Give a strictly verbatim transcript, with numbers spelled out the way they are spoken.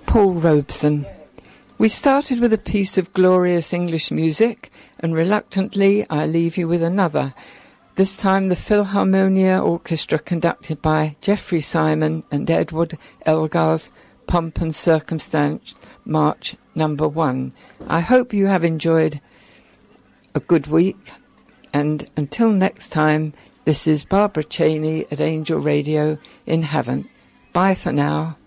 Paul Robeson. We started with a piece of glorious English music, and reluctantly I leave you with another, this time the Philharmonia Orchestra conducted by Geoffrey Simon and Edward Elgar's Pomp and Circumstance March number one. I hope you have enjoyed a good week, and until next time, this is Barbara Cheney at Angel Radio in Heaven. Bye for now.